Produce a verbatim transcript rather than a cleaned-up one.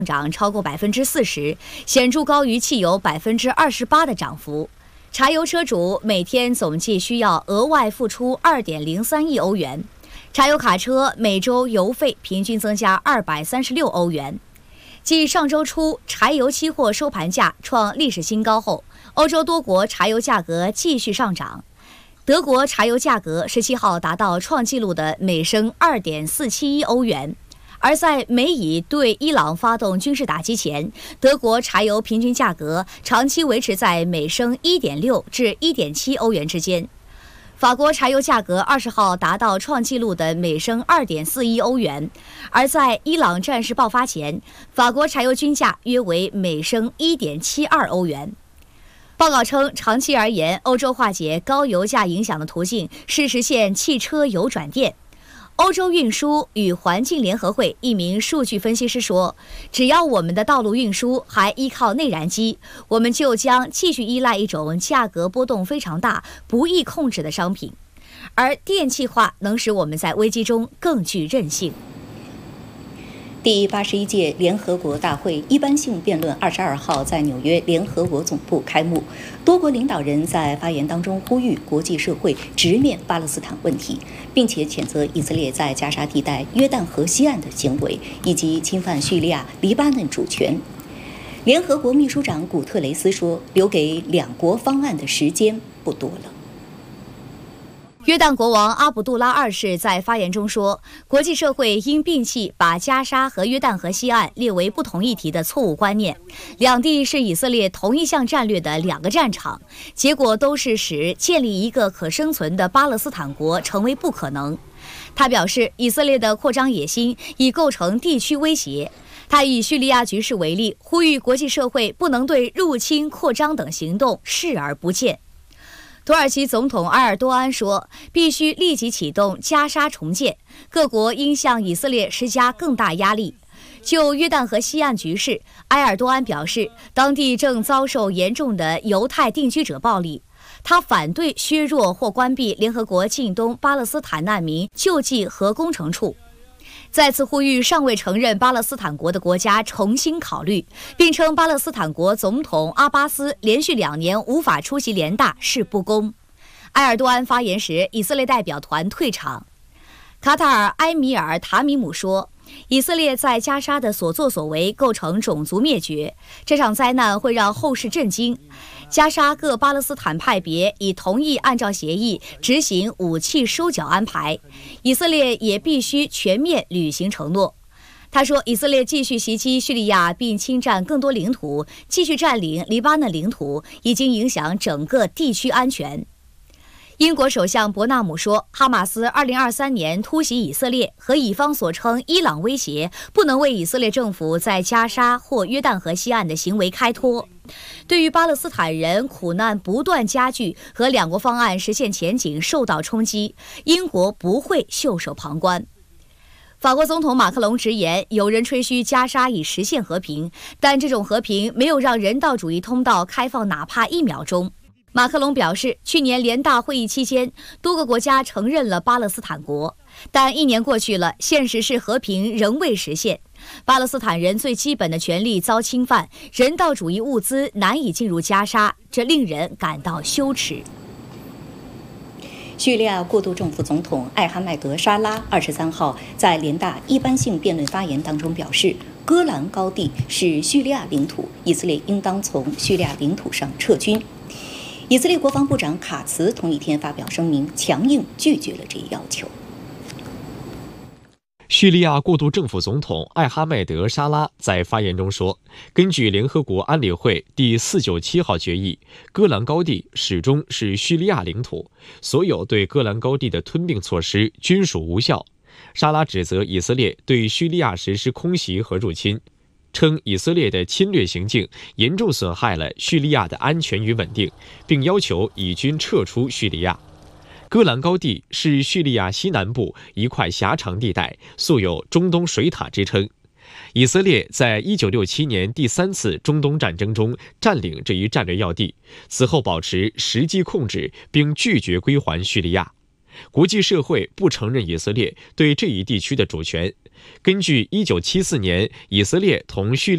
涨超过百分之四十，显著高于汽油百分之二十八的涨幅。柴油车主每天总计需要额外付出二点零三亿欧元，柴油卡车每周油费平均增加二百三十六欧元。继上周初柴油期货收盘价创历史新高后，欧洲多国柴油价格继续上涨。德国柴油价格十七号达到创纪录的每升二点四七一欧元。而在美以对伊朗发动军事打击前，德国柴油平均价格长期维持在每升 一点六 至 一点七 欧元之间。法国柴油价格二十号达到创纪录的每升 二点四一欧元，而在伊朗战事爆发前，法国柴油均价约为每升 一点七二欧元。报告称，长期而言，欧洲化解高油价影响的途径是实现汽车油转电。欧洲运输与环境联合会一名数据分析师说，只要我们的道路运输还依靠内燃机，我们就将继续依赖一种价格波动非常大、不易控制的商品，而电气化能使我们在危机中更具韧性。 第八十一届联合国大会一般性辩论二十二号在纽约联合国总部开幕，多国领导人在发言当中呼吁国际社会直面巴勒斯坦问题，并且谴责以色列在加沙地带约旦河西岸的行为，以及侵犯叙利亚、黎巴嫩主权。联合国秘书长古特雷斯说，留给两国方案的时间不多了。 约旦国王阿卜杜拉二世在发言中说，国际社会应摒弃把加沙和约旦河西岸列为不同议题的错误观念，两地是以色列同一项战略的两个战场，结果都是使建立一个可生存的巴勒斯坦国成为不可能。他表示，以色列的扩张野心已构成地区威胁。他以叙利亚局势为例，呼吁国际社会不能对入侵、扩张等行动视而不见。土耳其总统埃尔多安说，必须立即启动加沙重建，各国应向以色列施加更大压力。就约旦河西岸局势，埃尔多安表示，当地正遭受严重的犹太定居者暴力。他反对削弱或关闭联合国近东巴勒斯坦难民救济和工程处，再次呼吁尚未承认巴勒斯坦国的国家重新考虑，并称巴勒斯坦国总统阿巴斯连续两年无法出席联大是不公。埃尔多安发言时，以色列代表团退场。卡塔尔埃米尔塔米姆说，以色列在加沙的所作所为构成种族灭绝，这场灾难会让后世震惊。加沙各巴勒斯坦派别已同意按照协议执行武器收缴安排，以色列也必须全面履行承诺。他说，以色列继续袭击叙利亚并侵占更多领土，继续占领黎巴嫩领土，已经影响整个地区安全。英国首相伯纳姆说，哈马斯二零二三年突袭以色列和以方所称伊朗威胁不能为以色列政府在加沙或约旦河西岸的行为开脱。对于巴勒斯坦人苦难不断加剧和两国方案实现前景受到冲击，英国不会袖手旁观。法国总统马克龙直言，有人吹嘘加沙已实现和平，但这种和平没有让人道主义通道开放哪怕一秒钟。马克龙表示，去年联大会议期间，多个国家承认了巴勒斯坦国，但一年过去了，现实是和平仍未实现。巴勒斯坦人最基本的权利遭侵犯，人道主义物资难以进入加沙，这令人感到羞耻。 叙利亚过渡政府总统艾哈迈德·沙拉二十三号在联大一般性辩论发言当中表示，戈兰高地是叙利亚领土，以色列应当从叙利亚领土上撤军。以色列国防部长卡茨同一天发表声明，强硬拒绝了这一要求。 叙利亚过渡政府总统艾哈迈德·沙拉在发言中说，根据联合国安理会第四九七号决议，戈兰高地始终是叙利亚领土，所有对戈兰高地的吞并措施均属无效。沙拉指责以色列对叙利亚实施空袭和入侵，称以色列的侵略行径严重损害了叙利亚的安全与稳定，并要求以军撤出叙利亚。戈兰高地是叙利亚西南部一块狭长地带，素有中东水塔之称。以色列在一九六七年第三次中东战争中占领这一战略要地，此后保持实际控制，并拒绝归还叙利亚。国际社会不承认以色列对这一地区的主权。根据一九七四年以色列同叙利亚